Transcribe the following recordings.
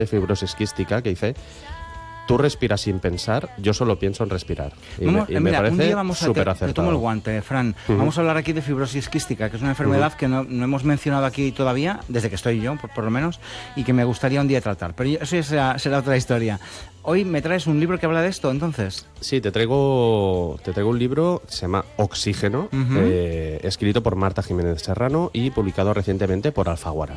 de fibrosis quística que dice: tú respiras sin pensar, yo solo pienso en respirar. Y Mira, me un día parece súper te acertado. tomo el guante, Fran. Vamos a hablar aquí de fibrosis quística, que es una enfermedad que no hemos mencionado aquí todavía, desde que estoy yo, por lo menos, y que me gustaría un día tratar. Pero eso ya será otra historia. Hoy me traes un libro que habla de esto, entonces. Sí, te traigo un libro, se llama Oxígeno, escrito por Marta Jiménez Serrano y publicado recientemente por Alfaguara.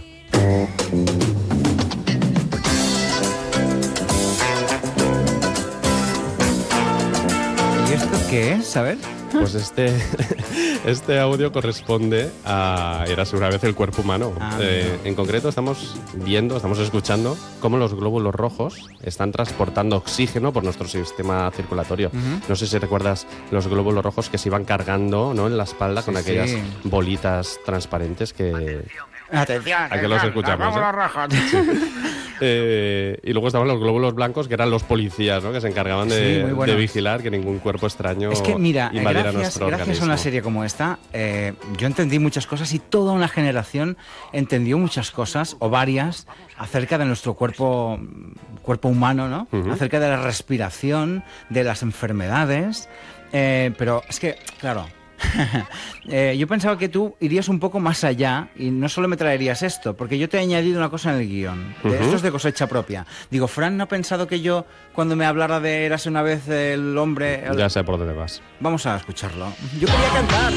¿Y esto qué es? A ver. Pues este audio corresponde a Érase una vez el cuerpo humano. En concreto estamos escuchando cómo los glóbulos rojos están transportando oxígeno por nuestro sistema circulatorio. No sé si recuerdas los glóbulos rojos que se iban cargando, ¿no?, en la espalda, con aquellas bolitas transparentes que... Atención, a que los escuchamos, glóbulos rojos. Y luego estaban los glóbulos blancos, que eran los policías, ¿no?, que se encargaban de vigilar que ningún cuerpo extraño es que, mira, invadiera nuestro gracias organismo. a una serie como esta, yo entendí muchas cosas y toda una generación entendió muchas cosas, o varias, acerca de nuestro cuerpo humano, ¿no? Acerca de la respiración, de las enfermedades, pero es que, claro... yo pensaba que tú irías un poco más allá y no solo me traerías esto, porque yo te he añadido una cosa en el guión. Esto es de cosecha propia. Digo, Fran no ha pensado que yo, cuando me hablara de Érase una vez el hombre... Ya sé por dónde vas. Vamos a escucharlo. Yo quería cantar.